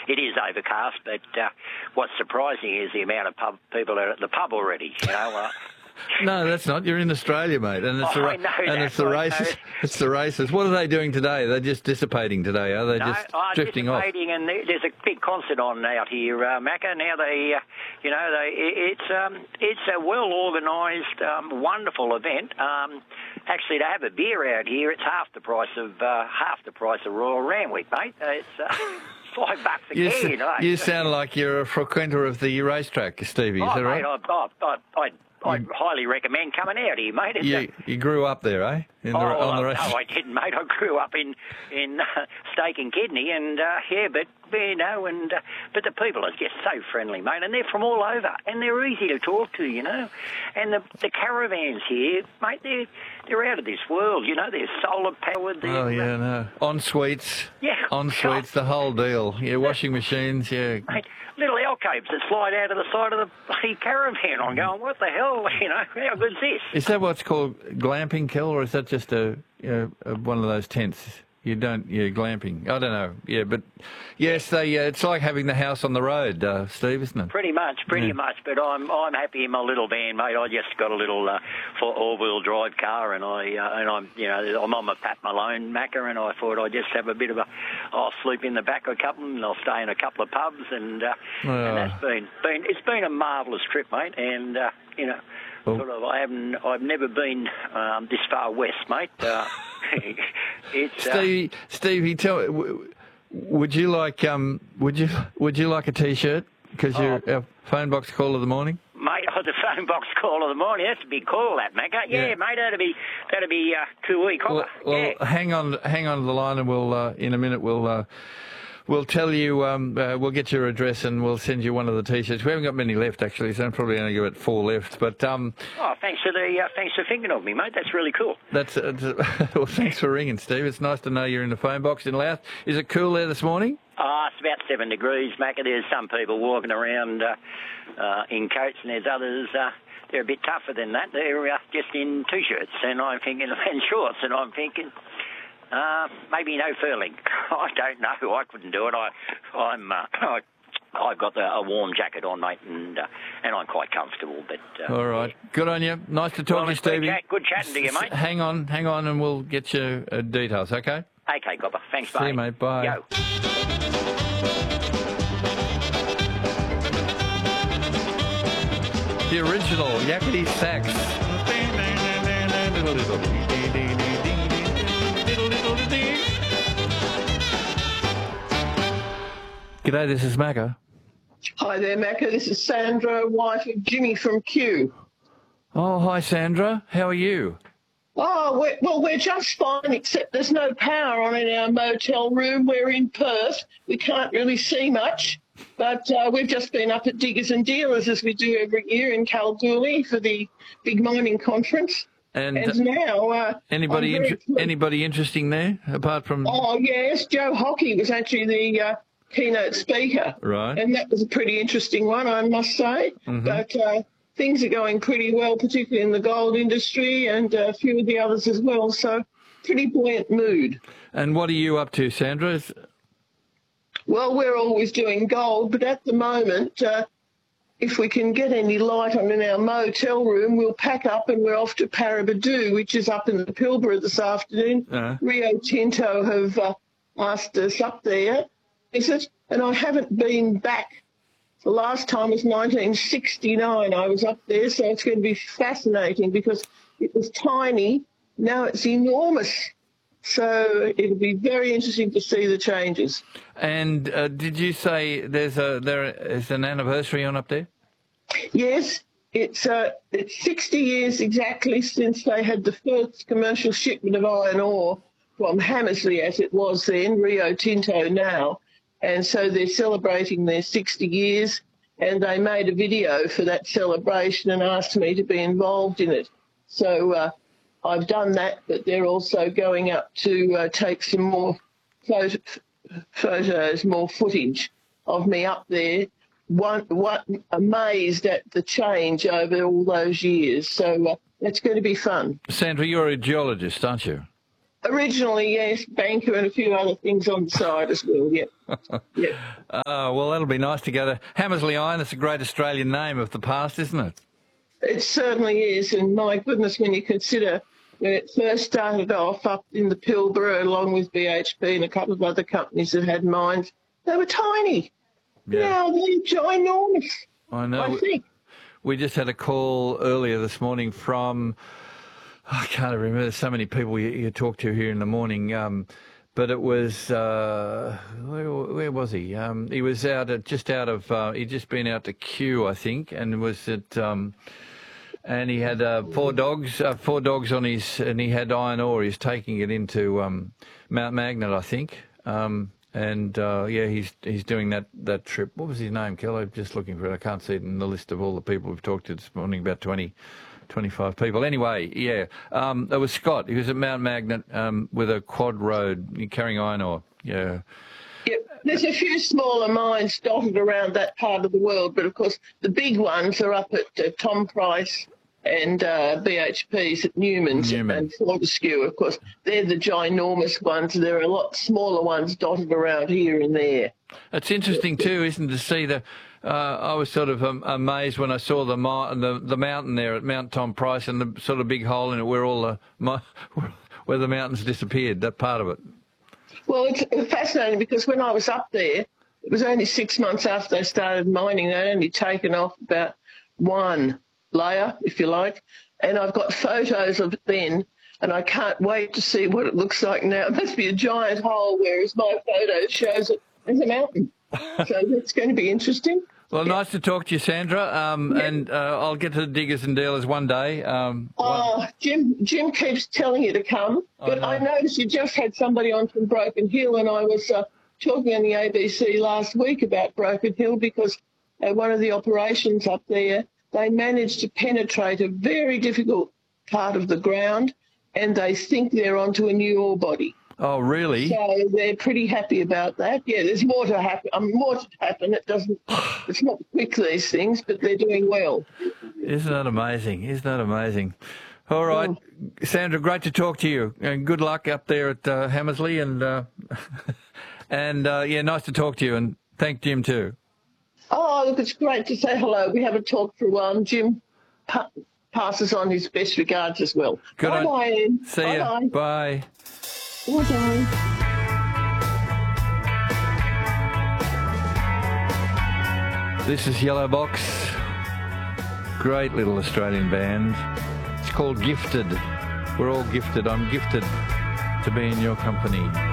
it is overcast, but what's surprising is the amount of people that are at the pub already, you know. No, that's not. You're in Australia, mate, and it's it's the races. It's the races. What are they doing today? They're just dissipating today, are they? Just drifting off. And there's a big concert on out here, Macca. Now it's a well organised, wonderful event. Actually, to have a beer out here, it's half the price of Royal Randwick, mate. It's $5 a can. You sound like you're a frequenter of the racetrack, Stevie. Is that right? I'd highly recommend coming out here, mate. You grew up there, eh? On the race. No, I didn't, mate. I grew up in Steak and Kidney, and but the people are just so friendly, mate, and they're from all over, and they're easy to talk to, you know. And the caravans here, mate, they're out of this world, you know. They're solar powered. En suites. Yeah. En suites, the whole deal. Yeah, washing machines. Yeah. Mate, little alcoves that slide out of the side of the bloody caravan. I'm going, what the hell? You know, how good's this? Is that what's called glamping, Kel, or is that just one of those tents? Glamping. I don't know. Yeah, but yes, it's like having the house on the road, Steve, isn't it? Pretty much. But I'm happy in my little van, mate. I just got a little all-wheel drive car, and I'm on my Pat Malone Macca, and I thought I'd just have I'll sleep in the back of a couple, and I'll stay in a couple of pubs, and that's it's been a marvellous trip, mate, and I've never been this far west, mate. Stevie, would you like a T-shirt because you're our phone box call of the morning? Mate, the phone box call of the morning. That's a big call, that, Macca. Yeah, mate, that'd be cool. Well, hang on to the line, and we'll in a minute we'll tell you, we'll get your address and we'll send you one of the T-shirts. We haven't got many left, actually, so I'm probably only got 4 left. But thanks for thinking of me, mate. That's really cool. Well, thanks for ringing, Steve. It's nice to know you're in the phone box in Louth. Is it cool there this morning? It's about 7 degrees, Macca. There's some people walking around in coats, and there's others. They're a bit tougher than that. They're just in T-shirts, and shorts, and I'm thinking. Maybe no furling. I don't know. I couldn't do it. I've got a warm jacket on, mate, and I'm quite comfortable. But all right, good on you. Nice to talk to you, Stevie. Good chatting to you, mate. Hang on, and we'll get you details. Okay. Okay, Gopper. Thanks, mate. See you, mate. Bye. Yo. The original Yakety Sax. G'day, this is Macca. Hi there, Macca. This is Sandra, wife of Jimmy from Kew. Oh, hi, Sandra. How are you? Oh, we're just fine, except there's no power on in our motel room. We're in Perth. We can't really see much, but we've just been up at Diggers and Dealers, as we do every year in Kalgoorlie for the big mining conference. And now... anybody interesting there, apart from... Oh, yes, Joe Hockey was actually the... keynote speaker. Right. And that was a pretty interesting one, I must say. Mm-hmm. But things are going pretty well, particularly in the gold industry and a few of the others as well. So pretty buoyant mood. And what are you up to, Sandra? Well, we're always doing gold, but at the moment, if we can get any light on in our motel room, we'll pack up and we're off to Paraburdoo, which is up in the Pilbara this afternoon. Rio Tinto have asked us up there. And I haven't been back. The last time was 1969 I was up there, so it's going to be fascinating because it was tiny. Now it's enormous. So it'll be very interesting to see the changes. And did you say there is an anniversary on up there? Yes, it's 60 years exactly since they had the first commercial shipment of iron ore from Hamersley, as it was then, Rio Tinto now. And so they're celebrating their 60 years, and they made a video for that celebration and asked me to be involved in it. So I've done that, but they're also going up to take some more photos, more footage of me up there. Amazed at the change over all those years. So that's going to be fun. Sandra, you're a geologist, aren't you? Originally, yes, banker and a few other things on the side as well, yeah. Yeah. Well, that'll be nice to go to Hammersley Iron. It's a great Australian name of the past, isn't it? It certainly is, and my goodness, when you consider when it first started off up in the Pilbara, along with BHP and a couple of other companies that had mines, they were tiny. Yeah. Now they're ginormous, I know. I think. We just had a call earlier this morning from, I can't remember, there's so many people you talk to here in the morning, but it was, where was he? He was he'd just been out to Kew, I think, and was at, and he had four dogs on his, and he had iron ore. He's taking it into Mount Magnet, I think. He's doing that trip. What was his name, Kel? I'm just looking for it. I can't see it in the list of all the people we've talked to this morning, about 25 people. Anyway, yeah, it was Scott. He was at Mount Magnet with a quad road carrying iron ore. Yeah. Yep. There's a few smaller mines dotted around that part of the world, but of course the big ones are up at Tom Price and BHP's at Newman's and Fortescue. Of course, they're the ginormous ones. There are a lot smaller ones dotted around here and there. It's interesting too, isn't it, to see the. I was sort of amazed when I saw the mountain there at Mount Tom Price and the sort of big hole in it where all where the mountains disappeared. That part of it. Well, it's fascinating because when I was up there, it was only 6 months after they started mining. They'd only taken off about one layer, if you like, and I've got photos of it then, and I can't wait to see what it looks like now. It must be a giant hole, whereas my photo shows it as a mountain. So that's going to be interesting. Well, nice to talk to you, Sandra, and I'll get to the Diggers and Dealers one day. Jim keeps telling you to come, but I noticed you just had somebody on from Broken Hill, and I was talking on the ABC last week about Broken Hill because one of the operations up there, they managed to penetrate a very difficult part of the ground, and they think they're onto a new ore body. Oh, really? So they're pretty happy about that. Yeah, there's more to happen. It's not quick, these things, but they're doing well. Isn't that amazing? All right, Sandra, great to talk to you, and good luck up there at Hammersley, and nice to talk to you, and thank Jim too. Oh, look, it's great to say hello. We haven't talked for a while, and Jim passes on his best regards as well. Bye-bye, Ian. See ya. Bye. Bye-bye. This is Yellow Box. Great little Australian band. It's called Gifted. We're all gifted. I'm gifted to be in your company.